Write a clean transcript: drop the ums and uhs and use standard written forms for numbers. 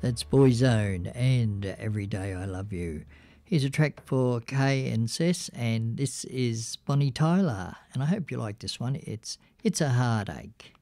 That's Boyzone and Every Day I Love You. Here's a track for Kay and Cess, and this is Bonnie Tyler, and I hope you like this one. It's a Heartache.